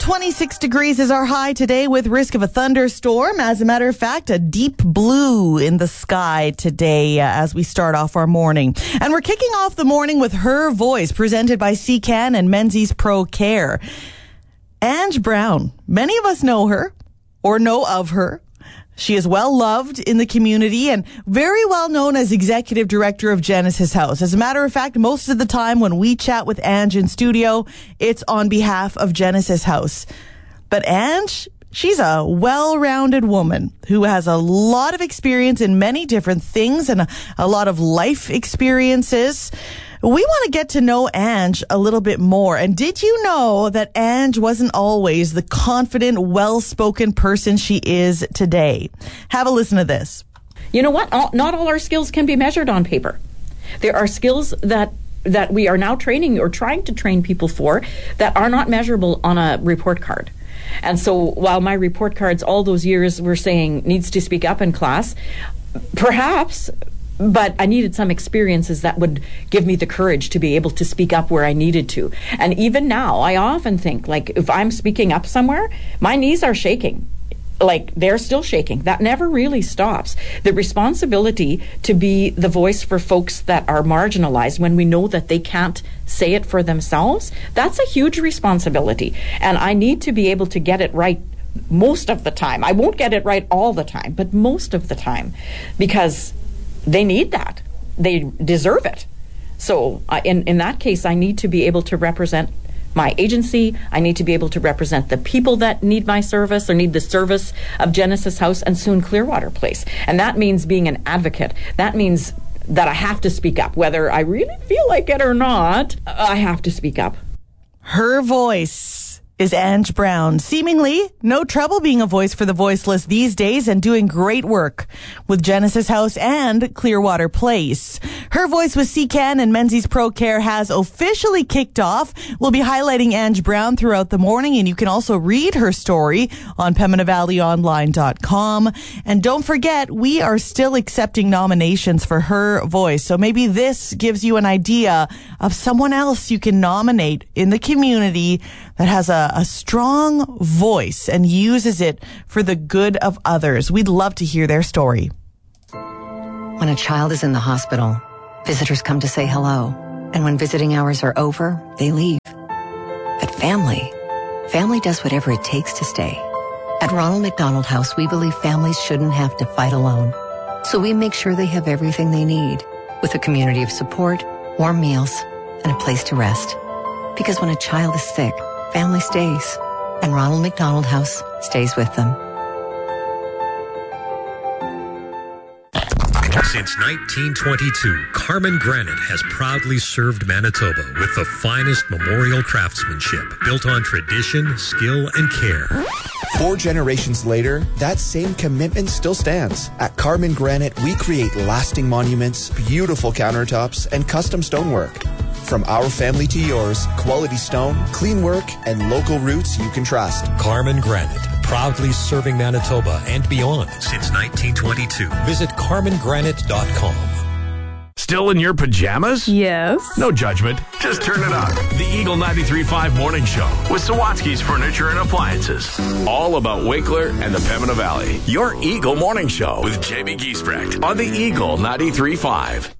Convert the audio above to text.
26 degrees is our high today with risk of a thunderstorm. As a matter of fact, a deep blue in the sky today as we start off our morning. And we're kicking off the morning with Her Voice, presented by CCAN and Menzies Pro Care. Ange Brown. Many of us know her or know of her. She is well loved in the community and very well known as executive director of Genesis House. As a matter of fact, most of the time when we chat with Ange in studio, it's on behalf of Genesis House. But Ange, she's a well-rounded woman who has a lot of experience in many different things and a lot of life experiences. We want to get to know Ange a little bit more. And did you know that Ange wasn't always the confident, well-spoken person she is today? Have a listen to this. You know what? Not all our skills can be measured on paper. There are skills that we are now training or trying to train people for that are not measurable on a report card. And so while my report cards all those years were saying needs to speak up in class, perhaps... but I needed some experiences that would give me the courage to be able to speak up where I needed to. And even now, I often think, like, if I'm speaking up somewhere, my knees are shaking. Like, they're still shaking. That never really stops. The responsibility to be the voice for folks that are marginalized when we know that they can't say it for themselves, that's a huge responsibility. And I need to be able to get it right most of the time. I won't get it right all the time, but most of the time. Because... they need that. They deserve it. So in that case, I need to be able to represent my agency. I need to be able to represent the people that need my service or need the service of Genesis House and soon Clearwater Place. And that means being an advocate. That means that I have to speak up. Whether I really feel like it or not, I have to speak up. Her voice is Ange Brown. Seemingly no trouble being a voice for the voiceless these days and doing great work with Genesis House and Clearwater Place. Her Voice with CCAN and Menzies Pro Care has officially kicked off. We'll be highlighting Ange Brown throughout the morning, and you can also read her story on PembinaValleyOnline.com. And don't forget, we are still accepting nominations for Her Voice. So maybe this gives you an idea of someone else you can nominate in the community that has a strong voice and uses it for the good of others. We'd love to hear their story. When a child is in the hospital, visitors come to say hello. And when visiting hours are over, they leave. But family does whatever it takes to stay. At Ronald McDonald House, we believe families shouldn't have to fight alone. So we make sure they have everything they need, with a community of support, warm meals, and a place to rest. Because when a child is sick, family stays, and Ronald McDonald House stays with them. Since 1922, Carmen Granite has proudly served Manitoba with the finest memorial craftsmanship built on tradition, skill, and care. 4 generations later, that same commitment still stands. At Carmen Granite, we create lasting monuments, beautiful countertops, and custom stonework. From our family to yours, quality stone, clean work, and local roots you can trust. Carmen Granite, proudly serving Manitoba and beyond since 1922. Visit CarmenGranite.com. Still in your pajamas? Yes. No judgment. Just turn it on. The Eagle 93.5 Morning Show with Sawatsky's Furniture and Appliances. All about Wakeler and the Pembina Valley. Your Eagle Morning Show with Jamie Giesbrecht on the Eagle 93.5.